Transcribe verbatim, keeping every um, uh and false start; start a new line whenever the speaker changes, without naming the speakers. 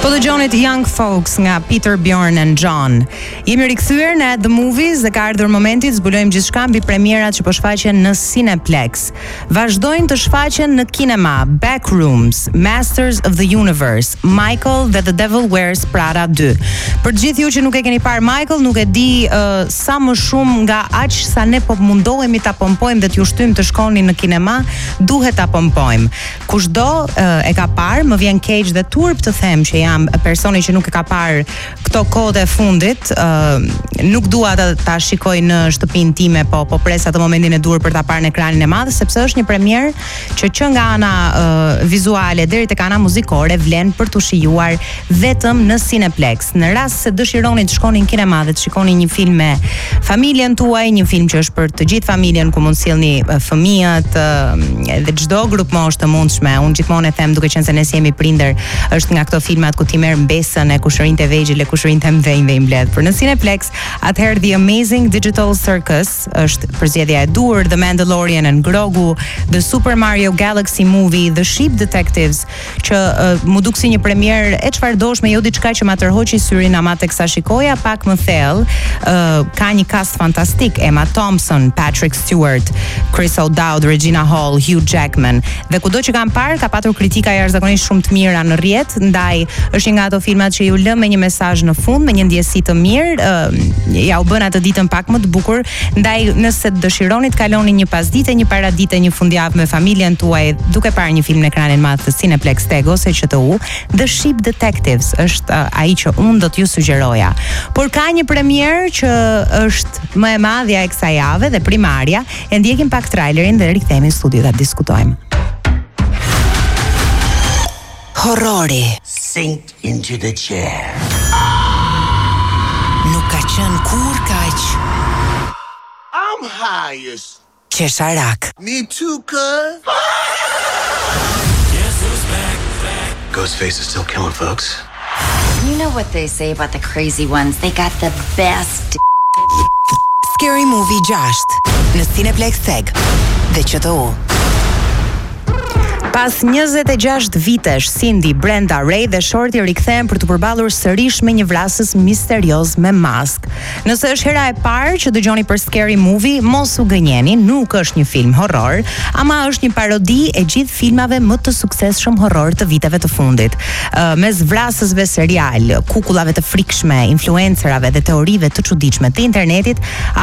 Po dëgjonit Young Folks nga Peter, Bjorn and John. Jemi rikthyer në The Movies dhe ka ardhur momenti të zbulojmë gjithçka mbi premierat që po shfaqen në Cineplex. Vazhdojnë të shfaqen në kinema Backrooms, Masters of the Universe, Michael dhe The Devil Wears Prada dy. Për të gjithë ju që nuk e keni parë Michael, nuk e di uh, sa më shumë nga aq sa ne po mundohemi ta pompojmë dhe t'ju shtym të shkoni në kinema, duhet ta pompojmë. Kushdo uh, e ka parë, më vjen keq dhe turp të them që jam personi që nuk e ka parë këto kohët e fundit, uh, nuk dua ta, ta shikoj në shtëpinë time, po po pres atë momentin e dur për ta parë në ekranin e madh, sepse është një premierë që që nga ana uh, vizuale deri tek ana muzikore vlen për të shijuar vetëm në Cineplex. Në rast se dëshironi të shkoni në kinema dhe të shikoni një film me familjen tuaj, një film që është për të gjithë familjen, ku mund sjellni uh, fëmijët uh, dhe çdo grup moshë të mundshme. Unë gjithmonë e them, duke qenë se ne si jemi prindër, është nga këto filmat ku ti merr mbesën e kushërinjtë e vegjël e kushërinjtë e mëdhenj dhe i mbledh. Për në Cineplex, atëherë The Amazing Digital Circus është përzgjedhja e dur, The Mandalorian and Grogu, The Super Mario Galaxy Movie, The Ship Detectives, që uh, mu duk si një premier e çfarëdoshme, jo diçka që ma tërhoqi syrin ama teksa shikoja pak më thellë. Uh, ka një cast fantastik: Emma Thompson, Patrick Stewart, Chris O'Dowd, Regina Hall, Hugh Jackman. Dhe kudo që kam parë, ka patur kritika jashtëzakonisht shumë të mira në rrjet, ndaj është një nga ato filmat që ju lë me një mesazh në fund, me një ndjesi të mirë, uh, ja u bën atë ditën pak më të bukur. Ndaj, nëse dëshironi të kaloni një pasditë, një paradite, një fundjavë me familjen tuaj, duke parë një film në ekranin e madh të Cineplex Tego ose Q T U, The Ship Detectives është uh, ai që unë do t'ju sugjeroja. Por ka një premierë që është më e madhja e kësaj jave dhe primarja. E ndjekim pak trailerin dhe rikthehemi në studio ta diskutojmë.
Horrori.
Sink into the chair.
Nuk ka qenë kur kaq
I'm high as...
qesharak.
Me too, cuz.
Ghostface is still killing folks.
You know what they say about the crazy ones? They got the best.
Scary Movie gjashtë në Cineplex Teg dhe Q T U.
Pas njëzet e gjashtë vitesh, Cindy, Brenda, Ray dhe Shorty rikthehen për të përballur sërish me një vrasës misterioz me mask. Nëse është hera e parë që dëgjoni për Scary Movie, mos u gënjeni, nuk është një film horror, ama është një parodi e gjithë filmave më të suksesshëm horror të viteve të fundit. Uh, mes vrasësve serial, kukullave të frikshme, influencerave dhe teorive të çuditshme të internetit,